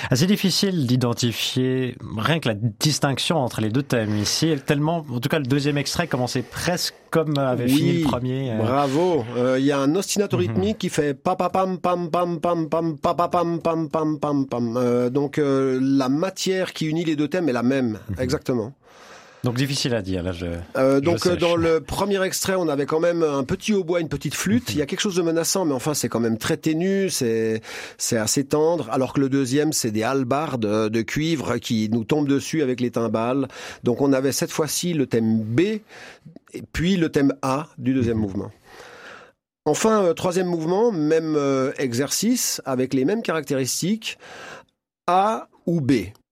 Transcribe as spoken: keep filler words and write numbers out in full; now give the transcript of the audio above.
Assez difficile d'identifier rien que la distinction entre les deux thèmes ici, tellement, en tout cas le deuxième extrait commençait presque comme avait oui, fini le premier. Euh... Bravo. Il euh, y a un ostinato rythmique mm-hmm. qui fait pa pa pam pam pam pam pam pa pa pam pam pam pam pam. Euh, donc euh, la matière qui unit les deux thèmes est la même, mm-hmm. exactement. Donc difficile à dire là. Je, euh, donc je dans le premier extrait, on avait quand même un petit hautbois, une petite flûte. Il y a quelque chose de menaçant, mais enfin c'est quand même très ténu, c'est c'est assez tendre. Alors que le deuxième, c'est des hallebardes de cuivre qui nous tombent dessus avec les timbales. Donc on avait cette fois-ci le thème B et puis le thème A du deuxième mouvement. Enfin, euh, troisième mouvement, même euh, exercice avec les mêmes caractéristiques, A ou B.